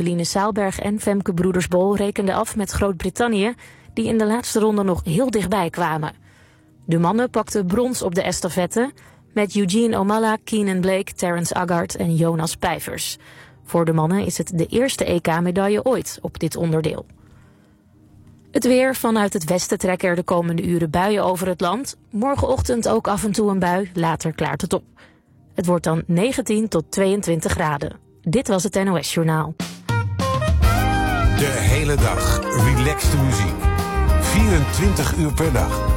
Eveline Saalberg en Femke Broeders-Bol rekenden af met Groot-Brittannië, die in de laatste ronde nog heel dichtbij kwamen. De mannen pakten brons op de estafette met Eugene Omalla, Keenan Blake, Terrence Aggard en Jonas Pijvers. Voor de mannen is het de eerste EK-medaille ooit op dit onderdeel. Het weer. Vanuit het westen trekken er de komende uren buien over het land. Morgenochtend ook af en toe een bui, later klaart het op. Het wordt dan 19 tot 22 graden. Dit was het NOS Journaal. De hele dag relaxte muziek. 24 uur per dag.